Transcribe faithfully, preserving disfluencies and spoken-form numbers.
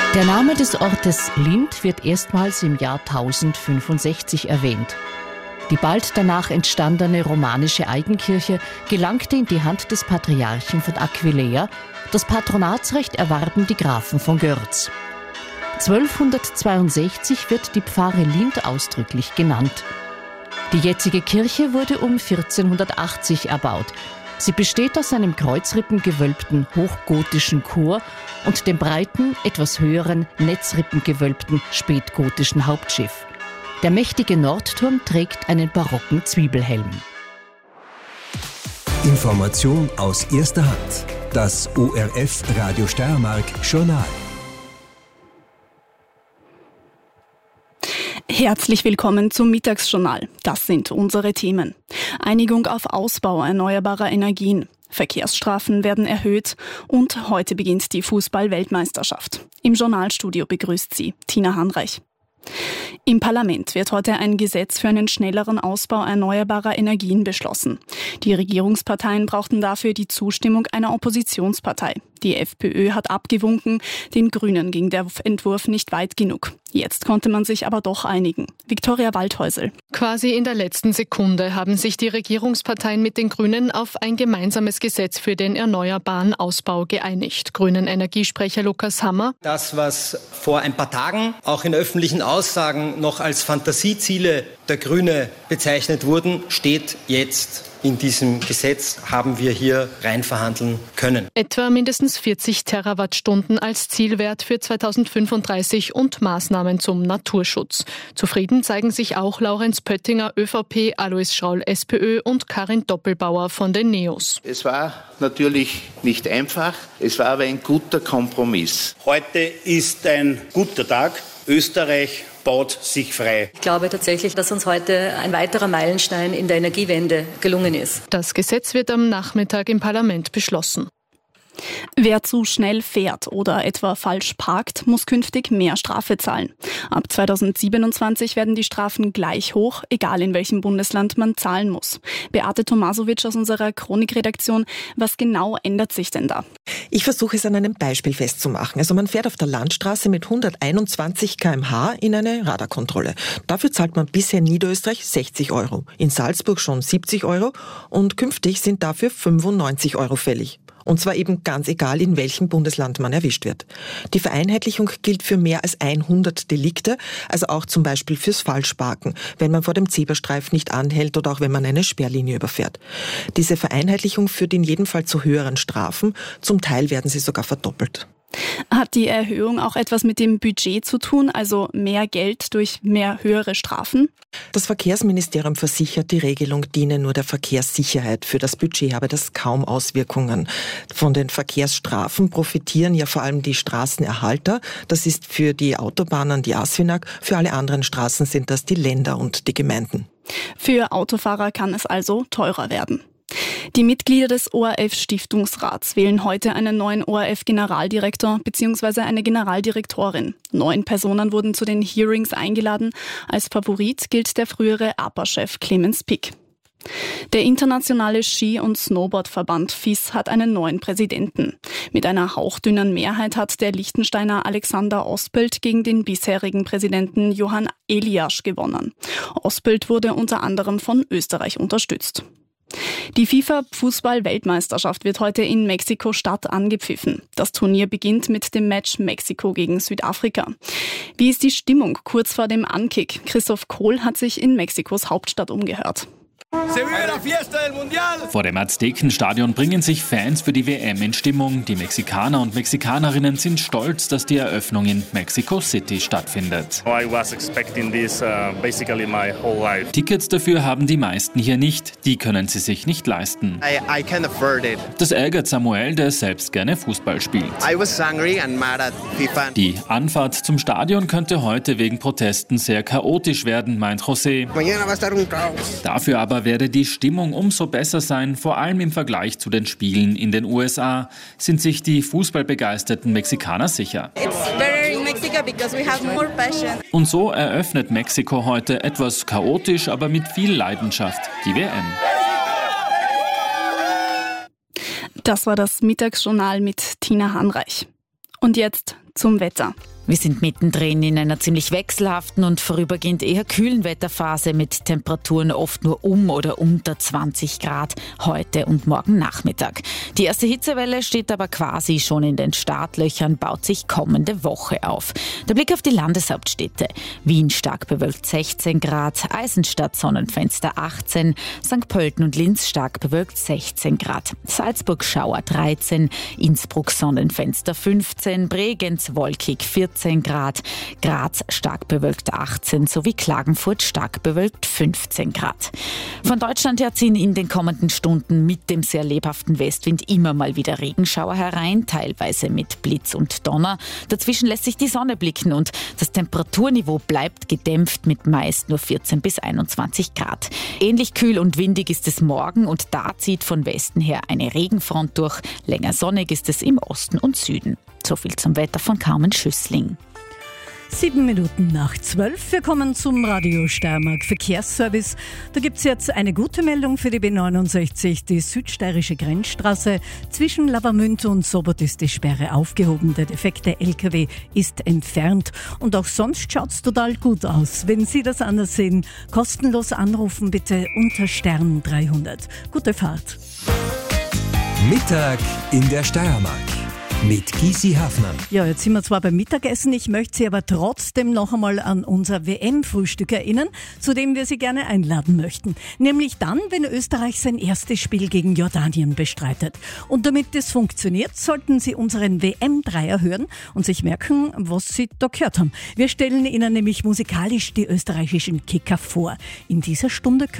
Der Name des Ortes Lindt wird erstmals im Jahr tausendfünfundsechzig erwähnt. Die bald danach entstandene romanische Eigenkirche gelangte in die Hand des Patriarchen von Aquileia. Das Patronatsrecht erwarben die Grafen von Görz. zwölfhundertzweiundsechzig wird die Pfarre Lindt ausdrücklich genannt. Die jetzige Kirche wurde um vierzehnhundertachtzig erbaut. Sie besteht aus einem kreuzrippengewölbten hochgotischen Chor und dem breiten, etwas höheren, netzrippengewölbten spätgotischen Hauptschiff. Der mächtige Nordturm trägt einen barocken Zwiebelhelm. Information aus erster Hand. Das O R F Radio Steiermark Journal. Herzlich willkommen zum Mittagsjournal. Das sind unsere Themen. Einigung auf Ausbau erneuerbarer Energien. Verkehrsstrafen werden erhöht und heute beginnt die Fußball-Weltmeisterschaft. Im Journalstudio begrüßt sie Tina Hanreich. Im Parlament wird heute ein Gesetz für einen schnelleren Ausbau erneuerbarer Energien beschlossen. Die Regierungsparteien brauchten dafür die Zustimmung einer Oppositionspartei. Die FPÖ hat abgewunken, den Grünen ging der Entwurf nicht weit genug. Jetzt konnte man sich aber doch einigen. Viktoria Waldhäusl. Quasi in der letzten Sekunde haben sich die Regierungsparteien mit den Grünen auf ein gemeinsames Gesetz für den erneuerbaren Ausbau geeinigt. Grünen Energiesprecher Lukas Hammer. Das, was vor ein paar Tagen auch in öffentlichen Aussagen noch als Fantasieziele der Grüne bezeichnet wurden, steht jetzt in diesem Gesetz, haben wir hier rein verhandeln können. Etwa mindestens vierzig Terawattstunden als Zielwert für zweitausendfünfunddreißig und Maßnahmen zum Naturschutz. Zufrieden zeigen sich auch Laurenz Pöttinger, ÖVP, Alois Schraul, SPÖ und Karin Doppelbauer von den Neos. Es war natürlich nicht einfach, es war aber ein guter Kompromiss. Heute ist ein guter Tag. Österreich baut sich frei. Ich glaube tatsächlich, dass uns heute ein weiterer Meilenstein in der Energiewende gelungen ist. Das Gesetz wird am Nachmittag im Parlament beschlossen. Wer zu schnell fährt oder etwa falsch parkt, muss künftig mehr Strafe zahlen. Ab zweitausendsiebenundzwanzig werden die Strafen gleich hoch, egal in welchem Bundesland man zahlen muss. Beate Tomasowitsch aus unserer Chronikredaktion, was genau ändert sich denn da? Ich versuche es an einem Beispiel festzumachen. Also man fährt auf der Landstraße mit hunderteinundzwanzig Kilometer pro Stunde in eine Radarkontrolle. Dafür zahlt man bisher in Niederösterreich sechzig Euro, in Salzburg schon siebzig Euro und künftig sind dafür fünfundneunzig Euro fällig. Und zwar eben ganz egal, in welchem Bundesland man erwischt wird. Die Vereinheitlichung gilt für mehr als hundert Delikte, also auch zum Beispiel fürs Falschparken, wenn man vor dem Zebrastreifen nicht anhält oder auch wenn man eine Sperrlinie überfährt. Diese Vereinheitlichung führt in jedem Fall zu höheren Strafen, zum Teil werden sie sogar verdoppelt. Hat die Erhöhung auch etwas mit dem Budget zu tun, also mehr Geld durch mehr höhere Strafen? Das Verkehrsministerium versichert, die Regelung diene nur der Verkehrssicherheit. Für das Budget habe das kaum Auswirkungen. Von den Verkehrsstrafen profitieren ja vor allem die Straßenerhalter. Das ist für die Autobahnen die ASFINAG, für alle anderen Straßen sind das die Länder und die Gemeinden. Für Autofahrer kann es also teurer werden. Die Mitglieder des O R F-Stiftungsrats wählen heute einen neuen O R F-Generaldirektor bzw. eine Generaldirektorin. Neun Personen wurden zu den Hearings eingeladen. Als Favorit gilt der frühere A P A-Chef Clemens Pick. Der internationale Ski- und Snowboardverband F I S hat einen neuen Präsidenten. Mit einer hauchdünnen Mehrheit hat der Liechtensteiner Alexander Ospelt gegen den bisherigen Präsidenten Johann Eliasch gewonnen. Ospelt wurde unter anderem von Österreich unterstützt. Die FIFA-Fußball-Weltmeisterschaft wird heute in Mexiko-Stadt angepfiffen. Das Turnier beginnt mit dem Match Mexiko gegen Südafrika. Wie ist die Stimmung kurz vor dem Ankick? Christoph Kohl hat sich in Mexikos Hauptstadt umgehört. Vor dem Aztekenstadion bringen sich Fans für die W M in Stimmung. Die Mexikaner und Mexikanerinnen sind stolz, dass die Eröffnung in Mexico City stattfindet. I was expecting this uh, basically my whole life. Tickets dafür haben die meisten hier nicht. Die können sie sich nicht leisten. I, I can't afford it. Das ärgert Samuel, der selbst gerne Fußball spielt. I was angry and mad at FIFA. Die Anfahrt zum Stadion könnte heute wegen Protesten sehr chaotisch werden, meint José. Dafür aber werde die Stimmung umso besser sein, vor allem im Vergleich zu den Spielen in den U S A, sind sich die fußballbegeisterten Mexikaner sicher. Und so eröffnet Mexiko heute etwas chaotisch, aber mit viel Leidenschaft die W M. Das war das Mittagsjournal mit Tina Hanreich. Und jetzt zum Wetter. Wir sind mittendrin in einer ziemlich wechselhaften und vorübergehend eher kühlen Wetterphase mit Temperaturen oft nur um oder unter zwanzig Grad heute und morgen Nachmittag. Die erste Hitzewelle steht aber quasi schon in den Startlöchern, baut sich kommende Woche auf. Der Blick auf die Landeshauptstädte. Wien stark bewölkt sechzehn Grad, Eisenstadt Sonnenfenster achtzehn, Sankt Pölten und Linz stark bewölkt sechzehn Grad, Salzburg Schauer dreizehn, Innsbruck Sonnenfenster fünfzehn, Bregenz wolkig vierzehn Grad, Graz stark bewölkt achtzehn sowie Klagenfurt stark bewölkt fünfzehn Grad. Von Deutschland her ziehen in den kommenden Stunden mit dem sehr lebhaften Westwind immer mal wieder Regenschauer herein, teilweise mit Blitz und Donner. Dazwischen lässt sich die Sonne blicken und das Temperaturniveau bleibt gedämpft mit meist nur vierzehn bis einundzwanzig Grad. Ähnlich kühl und windig ist es morgen und da zieht von Westen her eine Regenfront durch. Länger sonnig ist es im Osten und Süden. So viel zum Wetter von Carmen Schüssling. Sieben Minuten nach zwölf. Wir kommen zum Radio Steiermark Verkehrsservice. Da gibt es jetzt eine gute Meldung für die B neunundsechzig. Die südsteirische Grenzstraße zwischen Lavamünd und Sobot ist die Sperre aufgehoben. Der defekte L K W ist entfernt. Und auch sonst schaut es total gut aus. Wenn Sie das anders sehen, kostenlos anrufen bitte unter Stern dreihundert. Gute Fahrt. Mittag in der Steiermark. Mit Gysi Hafner. Ja, jetzt sind wir zwar beim Mittagessen, ich möchte Sie aber trotzdem noch einmal an unser W M-Frühstück erinnern, zu dem wir Sie gerne einladen möchten. Nämlich dann, wenn Österreich sein erstes Spiel gegen Jordanien bestreitet. Und damit das funktioniert, sollten Sie unseren W M-Dreier hören und sich merken, was Sie da gehört haben. Wir stellen Ihnen nämlich musikalisch die österreichischen Kicker vor. In dieser Stunde können